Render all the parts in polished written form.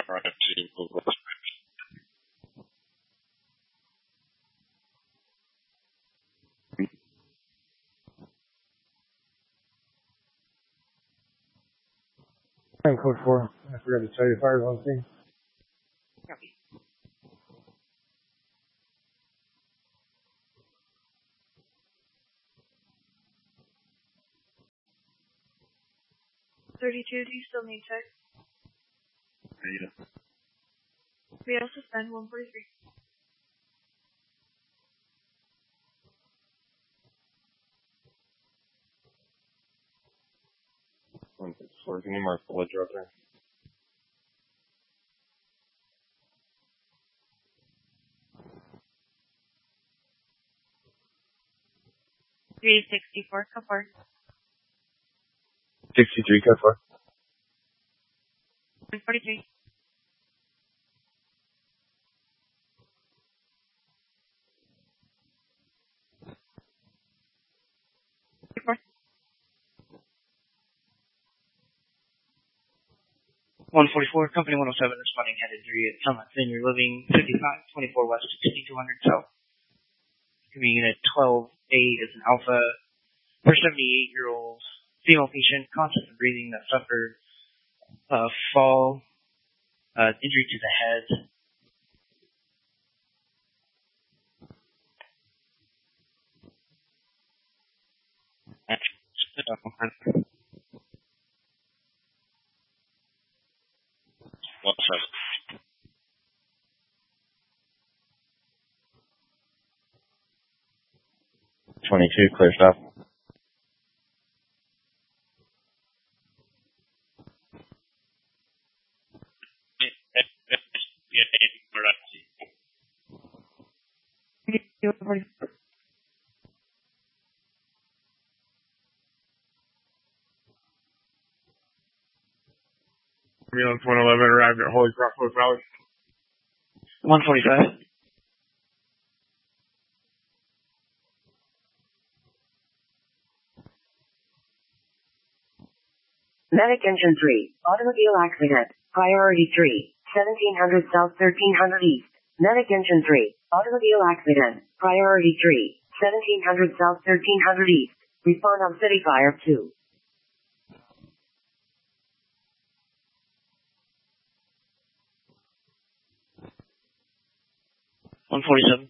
Alright, to 9 code 4. I forgot to tell you fire one thing. Copy. Do you still need tech? Yeah. We also spend 143. Can you mark the ledger out there? $364, code 4. 63, code 4. 143. Report. 144, Company 107, responding headed 3 at Summit Senior Living, 5524 West, 6200 South. Giving unit 12A is an alpha for 78-year-old female patient, conscious of breathing, that suffered a fall, injury to the head. What's that? $22, clear stop. Ambulance 111 arrived at Holy Cross West Valley. 145. Medic Engine 3, automobile accident, priority 3, 1700 South 1300 East. Medic Engine 3, automobile accident, priority 3, 1700 South 1300 East. Respond on City Fire 2. $147.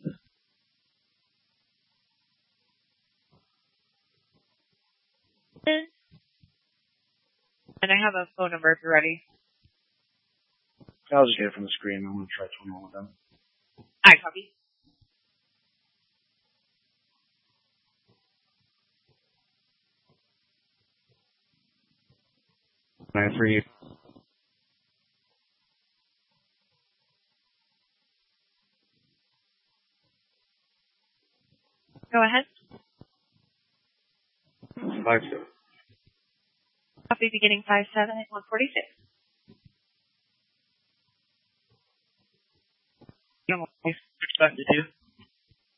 And I have a phone number if you're ready. I'll just get it from the screen. I'm going to try 21 with them. Alright, copy. For you. Go ahead. 5-7. Copy beginning 5-7 at 146. No, expected to.